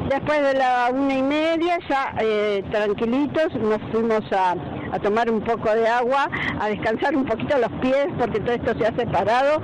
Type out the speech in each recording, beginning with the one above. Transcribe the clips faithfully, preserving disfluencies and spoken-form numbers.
después de la una y media, ya eh, tranquilitos, nos fuimos a, a tomar un poco de agua, a descansar un poquito los pies, porque todo esto se ha separado,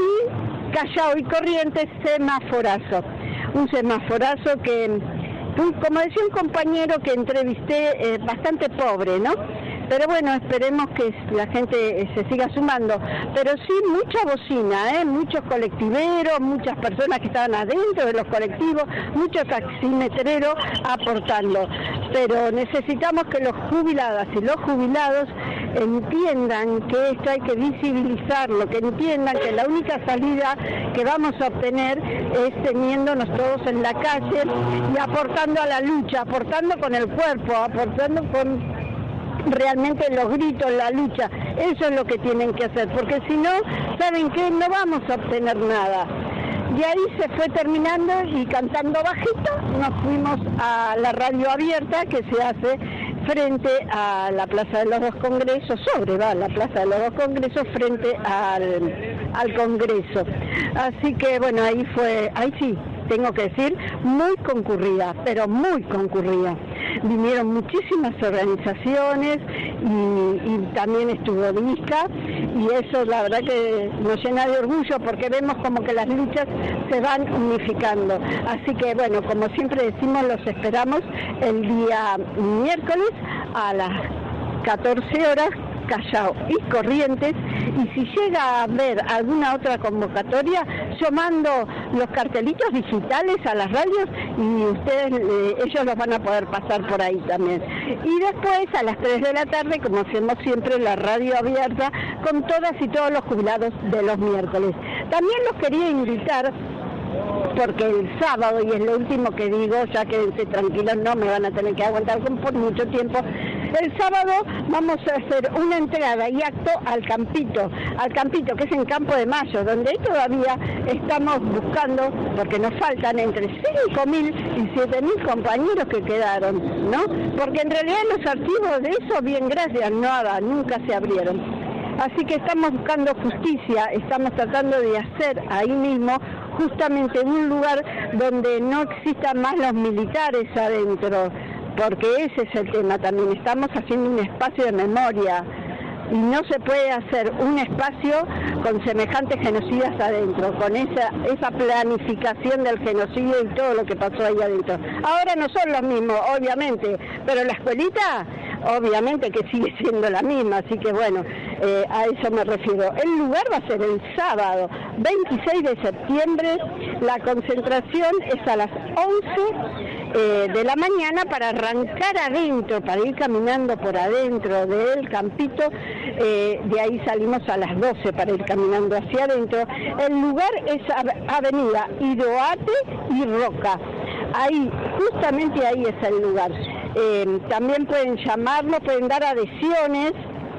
y Callao y Corrientes, semaforazo. Un semaforazo que, como decía un compañero que entrevisté, eh, bastante pobre, ¿no? Pero bueno, esperemos que la gente se siga sumando. Pero sí, mucha bocina, ¿eh? Muchos colectiveros, muchas personas que estaban adentro de los colectivos, muchos taximetreros aportando. Pero necesitamos que los jubiladas y los jubilados entiendan que esto hay que visibilizarlo, que entiendan que la única salida que vamos a obtener es teniéndonos todos en la calle y aportando a la lucha, aportando con el cuerpo, aportando con realmente los gritos, la lucha. Eso es lo que tienen que hacer, porque si no, ¿saben qué? No vamos a obtener nada. De ahí se fue terminando y cantando bajito nos fuimos a la radio abierta que se hace frente a la Plaza de los Dos Congresos, sobre va la Plaza de los Dos Congresos frente al, al Congreso. Así que bueno, ahí fue, ahí sí, tengo que decir, muy concurrida, pero muy concurrida. Vinieron muchísimas organizaciones y, y también estuvo Visca, y eso la verdad que nos llena de orgullo porque vemos como que las luchas se van unificando. Así que bueno, como siempre decimos, los esperamos el día miércoles a las catorce horas, Callao y Corrientes, y si llega a haber alguna otra convocatoria, yo mando los cartelitos digitales a las radios y ustedes, eh, ellos los van a poder pasar por ahí también. Y después a las tres de la tarde, como hacemos siempre, la radio abierta con todas y todos los jubilados de los miércoles. También los quería invitar, porque el sábado, y es lo último que digo, ya quédense tranquilos, no me van a tener que aguantar por mucho tiempo, el sábado vamos a hacer una entrada y acto al Campito, al Campito que es en Campo de Mayo, donde todavía estamos buscando, porque nos faltan entre cinco mil y siete mil compañeros que quedaron, ¿no? Porque en realidad los archivos de eso, bien gracias, nada, nunca se abrieron. Así que estamos buscando justicia, estamos tratando de hacer ahí mismo justamente un lugar donde no existan más los militares adentro, porque ese es el tema también. Estamos haciendo un espacio de memoria y no se puede hacer un espacio con semejantes genocidas adentro, con esa esa planificación del genocidio y todo lo que pasó ahí adentro. Ahora no son los mismos, obviamente, pero la escuelita, obviamente que sigue siendo la misma, así que bueno, eh, a eso me refiero. El lugar va a ser el sábado veintiséis de septiembre, la concentración es a las once eh, de la mañana para arrancar adentro, para ir caminando por adentro del Campito, eh, de ahí salimos a las doce para ir caminando hacia adentro. El lugar es avenida Iroate y Roca, ahí, justamente ahí es el lugar. Eh, también pueden llamarnos, pueden dar adhesiones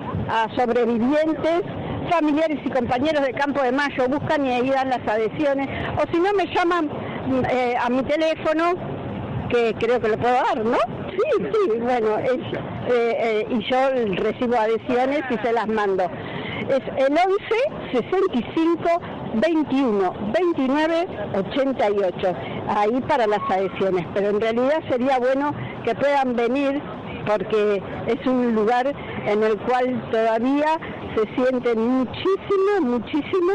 a sobrevivientes, familiares y compañeros de Campo de Mayo, buscan y ahí dan las adhesiones, o si no me llaman eh, a mi teléfono, que creo que lo puedo dar, ¿no? Sí, sí, bueno, es, eh, eh, y yo recibo adhesiones y se las mando. Es el once sesenta y cinco veintiuno veintinueve ochenta y ocho, ahí para las adhesiones, pero en realidad sería bueno que puedan venir porque es un lugar en el cual todavía se siente muchísimo, muchísimo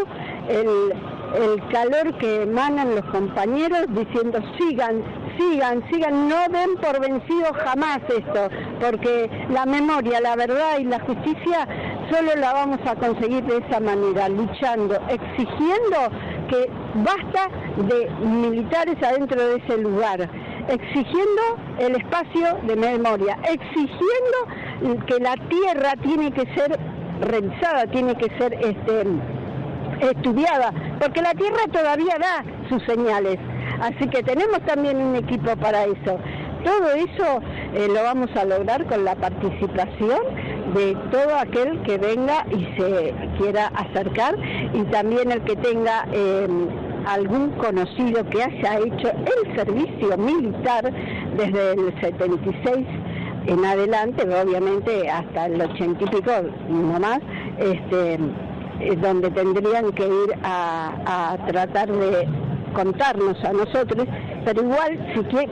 el, el calor que emanan los compañeros diciendo sigan, sigan, sigan, no den por vencido jamás esto, porque la memoria, la verdad y la justicia solo la vamos a conseguir de esa manera, luchando, exigiendo que basta de militares adentro de ese lugar, exigiendo el espacio de memoria, exigiendo que la tierra tiene que ser revisada, tiene que ser este, estudiada, porque la tierra todavía da sus señales, así que tenemos también un equipo para eso. Todo eso eh, lo vamos a lograr con la participación de todo aquel que venga y se quiera acercar, y también el que tenga eh, algún conocido que haya hecho el servicio militar desde el setenta y seis en adelante, obviamente hasta el ochenta y pico, no más, este, donde tendrían que ir a, a tratar de contarnos a nosotros, pero igual si